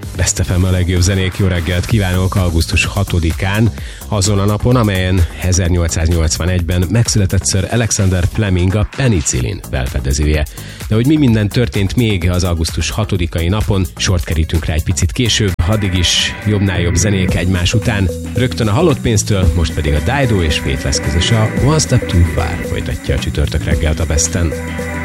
Best FM a legjobb zenék, jó reggelt kívánok augusztus 6-án, azon a napon, amelyen 1881-ben megszületett Sir Alexander Fleming, a penicillin felfedezője. De hogy mi minden történt még az augusztus 6-ai napon, sort kerítünk rá egy picit később, addig is jobbnál jobb zenék egymás után. Rögtön a Halott pénztől, most pedig a Dido és Faithless közös a One Step Too Far folytatja a csütörtök reggelt a Besten.